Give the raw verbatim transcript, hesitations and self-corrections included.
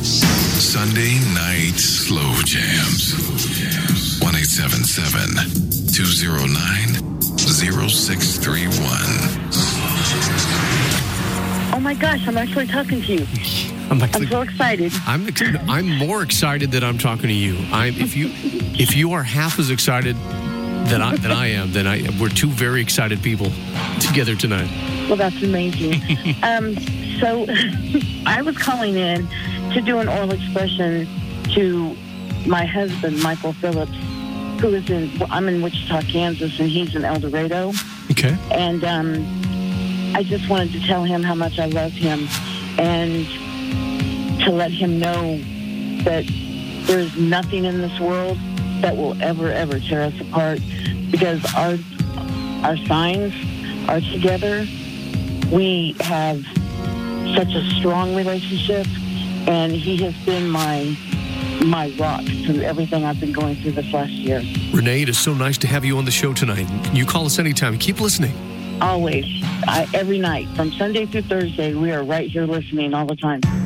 Sunday Night Slow Jams. one eight seven seven, two oh nine, oh six three one. Oh my gosh, I'm actually talking to you. I'm, actually, I'm so excited. I'm I'm more excited that I'm talking to you. I'm if you if you are half as excited than I than I am, then I we're two very excited people together tonight. Well, that's amazing. um, so I was calling in to do an oral expression to my husband, Michael Phillips, who is in, well, I'm in Wichita, Kansas, and he's in El Dorado. Okay. And um, I just wanted to tell him how much I love him and to let him know that there's nothing in this world that will ever, ever tear us apart, because our our signs are together. We have such a strong relationship, and he has been my my rock through everything I've been going through this last year. Renee, it is so nice to have you on the show tonight. You call us anytime. Keep listening. Always. I, every night, from Sunday through Thursday, we are right here listening all the time.